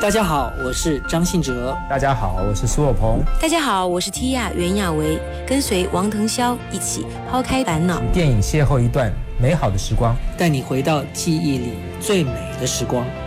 大家好，我是张信哲。 大家好，我是苏有朋。 大家好，我是 Tia 袁娅维，跟随王腾霄一起抛开烦恼， 电影邂逅一段美好的时光， 带你回到记忆里最美的时光。